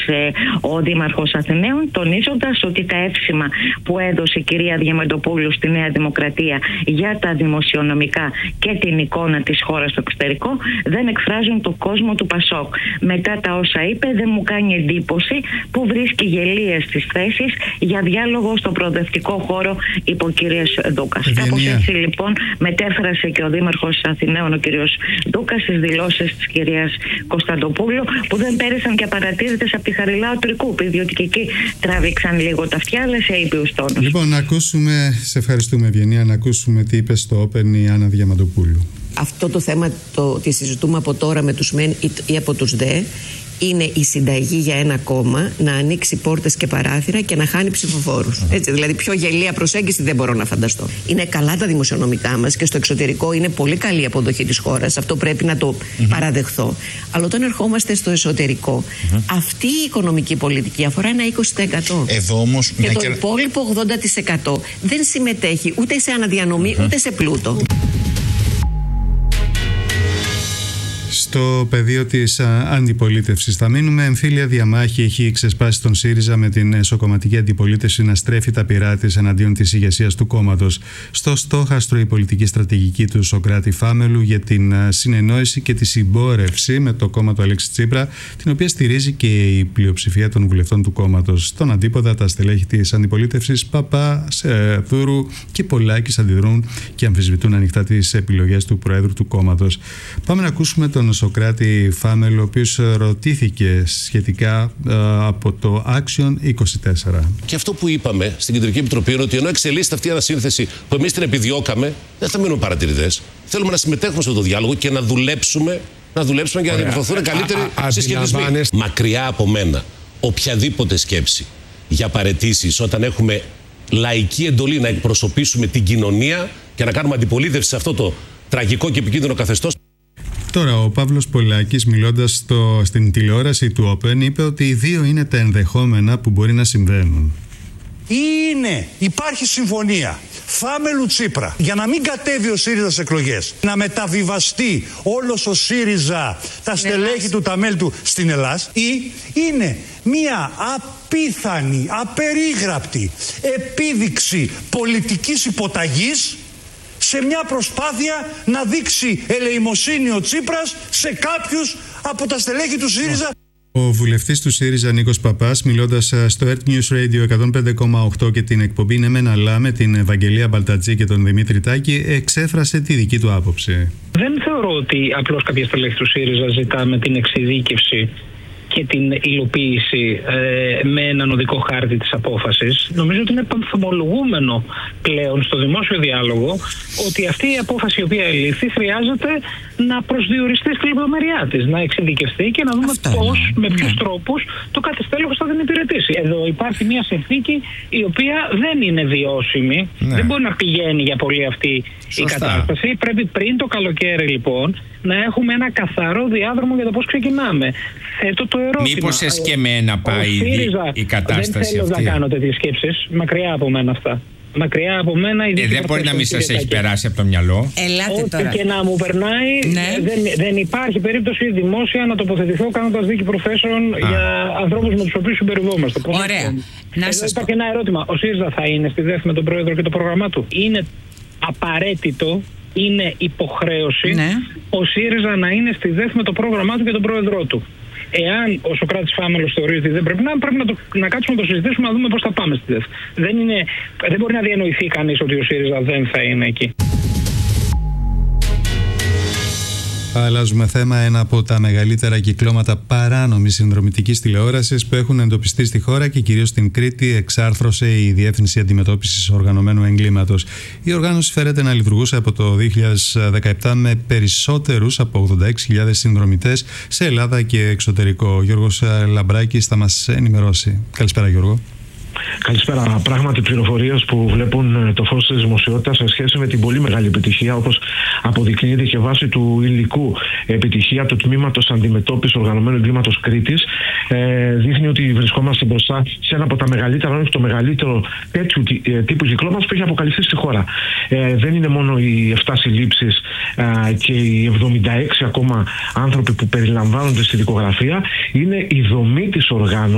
ο Δήμαρχος Αθηναίων, τονίζοντας ότι τα εύσημα που έδωσε η κυρία Διαμαντοπούλου στη Νέα Δημοκρατία για τα δημοσιονομικά και την εικόνα της χώρας στο εξωτερικό δεν εκφράζουν τον κόσμο του Πασόκ. Μετά τα όσα είπε, δεν μου κάνει εντύπωση που βρίσκει γελίες στις θέσεις για διάλογο στο προοδευτικό χώρο, είπε ο κύριος Δούκας. Κάπως έτσι λοιπόν μετέφρασε και ο Δήμαρχος Αθηναίων, ο κύριος Δούκας, τις δηλώσεις της κυρίας Κωνσταντοπούλου, που δεν πέρασαν και απαρατήρητες από τη Χαριλάου Τρικούπη, διότι και εκεί τράβηξαν λίγο τα αυτιά, αλλά σε ήπιους τόνους. Λοιπόν, να ακούσουμε, σε ευχαριστούμε Ευγενία, να ακούσουμε τι είπε στο Open η Άννα Διαμαντοπούλου. Αυτό το θέμα το ότι συζητούμε από τώρα με τους ΜΕΝ ή από τους ΔΕ είναι η συνταγή για ένα κόμμα να ανοίξει πόρτες και παράθυρα και να χάνει ψηφοφόρους. Έτσι, δηλαδή πιο γελία προσέγγιση δεν μπορώ να φανταστώ. Είναι καλά τα δημοσιονομικά μας και στο εξωτερικό είναι πολύ καλή η αποδοχή της χώρας. Αυτό πρέπει να το παραδεχθώ. Αλλά όταν ερχόμαστε στο εσωτερικό, αυτή η οικονομική πολιτική αφορά ένα 20%. Εδώ όμως, και το υπόλοιπο 80% δεν συμμετέχει ούτε σε αναδιανομή ούτε σε πλούτο. Στο πεδίο της αντιπολίτευσης θα μείνουμε. Εμφύλια διαμάχη έχει ξεσπάσει τον ΣΥΡΙΖΑ με την εσωκομματική αντιπολίτευση να στρέφει τα πυρά της εναντίον της ηγεσίας του κόμματος. Στο στόχαστρο η πολιτική στρατηγική του Σωκράτη Φάμελου για την συνεννόηση και τη συμπόρευση με το κόμμα του Αλέξη Τσίπρα, την οποία στηρίζει και η πλειοψηφία των βουλευτών του κόμματος. Στον αντίποδα, τα στελέχη της αντιπολίτευσης Παπά, Δούρου και Πολάκης αντιδρούν και αμφισβητούν ανοιχτά τις επιλογές του Προέδρου του κόμματος. Πάμε να ακούσουμε τον Σωκράτη Φάμελ, ο οποίος ρωτήθηκε σχετικά από το Action 24. Και αυτό που είπαμε στην Κεντρική Επιτροπή είναι ότι ενώ εξελίσσεται αυτή η ανασύνθεση που εμείς την επιδιώκαμε, δεν θα μείνουμε παρατηρητές. Θέλουμε να συμμετέχουμε σε αυτό το διάλογο και να δουλέψουμε για να διαμορφωθούν καλύτεροι συσχετισμοί. Μακριά από μένα οποιαδήποτε σκέψη για παραιτήσεις όταν έχουμε λαϊκή εντολή να εκπροσωπήσουμε την κοινωνία και να κάνουμε αντιπολίτευση σε αυτό το τραγικό και επικίνδυνο καθεστώς. Τώρα ο Παύλος Πολάκης, μιλώντας στην τηλεόραση του Open, είπε ότι οι δύο είναι τα ενδεχόμενα που μπορεί να συμβαίνουν. Υπάρχει συμφωνία Φάμελου Τσίπρα για να μην κατέβει ο ΣΥΡΙΖΑ στις εκλογές, να μεταβιβαστεί όλος ο ΣΥΡΙΖΑ, τα στελέχη του, τα μέλη του στην Ελλάδα, ή είναι μια απίθανη, απερίγραπτη επίδειξη πολιτικής υποταγής σε μια προσπάθεια να δείξει ελεημοσύνη ο Τσίπρας σε κάποιους από τα στελέχη του ΣΥΡΙΖΑ. Ο βουλευτής του ΣΥΡΙΖΑ Νίκος Παπάς, μιλώντας στο Earth News Radio 105,8 και την εκπομπή «Ναι μεν αλλά» με την Ευαγγελία Μπαλτατζή και τον Δημήτρη Τάκη, εξέφρασε τη δική του άποψη. Δεν θεωρώ ότι απλώς κάποια στελέχη του ΣΥΡΙΖΑ ζητάμε την εξειδίκευση και την υλοποίηση με έναν οδικό χάρτη της απόφασης. Νομίζω ότι είναι πανθομολογούμενο πλέον στο δημόσιο διάλογο ότι αυτή η απόφαση η οποία ελήφθη χρειάζεται να προσδιοριστεί στη λεπτομέρειά της, να εξειδικευτεί και να δούμε πώς, με ποιους τρόπους το κάθε στέλεχος θα την υπηρετήσει. Εδώ υπάρχει μια συνθήκη η οποία δεν είναι βιώσιμη, δεν μπορεί να πηγαίνει για πολύ αυτή η κατάσταση. Πρέπει πριν το καλοκαίρι λοιπόν να έχουμε ένα καθαρό διάδρομο για το πώς ξεκινάμε. Θέτω το ερώτημα. Μήπως εσκεμμένα πάει η κατάσταση αυτή? Δεν θέλω να κάνω τέτοιες σκέψεις. Μακριά από μένα αυτά. Μακριά από μένα. Δεν μπορεί να μην σας έχει περάσει από το μυαλό. Ό,τι και να μου περνάει, δεν υπάρχει περίπτωση δημόσια να τοποθετηθώ κάνοντας δίκη προθέσεων για ανθρώπους με τους οποίους συμπεριβόμαστε. Ωραία. Υπάρχει ένα ερώτημα. Ο ΣΥΡΙΖΑ θα είναι στη ΔΕΘ με τον πρόεδρο και το πρόγραμμά του? Είναι απαραίτητο, είναι υποχρέωση ο ΣΥΡΙΖΑ να είναι στη ΔΕΘ με το πρόγραμμά του και τον πρόεδρό του. Εάν ο Σωκράτης Φάμελος θεωρεί ότι δεν πρέπει να κάτσουμε να το συζητήσουμε, να δούμε πώς θα πάμε στη ΔΕΘ. Δεν μπορεί να διανοηθεί κανείς ότι ο ΣΥΡΙΖΑ δεν θα είναι εκεί. Αλλάζουμε θέμα. Ένα από τα μεγαλύτερα κυκλώματα παράνομης συνδρομητικής τηλεόρασης που έχουν εντοπιστεί στη χώρα και κυρίως στην Κρήτη εξάρθρωσε η Διεύθυνση Αντιμετώπισης Οργανωμένου Εγκλήματος. Η οργάνωση φέρεται να λειτουργούσε από το 2017 με περισσότερους από 86.000 συνδρομητές σε Ελλάδα και εξωτερικό. Ο Γιώργος Λαμπράκης θα μας ενημερώσει. Καλησπέρα Γιώργο. Καλησπέρα. Πράγματι, πληροφορίες που βλέπουν το φως της δημοσιότητας σε σχέση με την πολύ μεγάλη επιτυχία, όπως αποδεικνύεται και βάσει του υλικού επιτυχία του Τμήματος Αντιμετώπισης Οργανωμένου Εγκλήματος Κρήτης, δείχνει ότι βρισκόμαστε μπροστά σε ένα από τα μεγαλύτερα, όχι το μεγαλύτερο τέτοιου τύπου κυκλώματος που έχει αποκαλυφθεί στη χώρα. Δεν είναι μόνο οι 7 συλλήψεις και οι 76 ακόμα άνθρωποι που περιλαμβάνονται στη δικογραφία, είναι η δομή της οργάνωσης.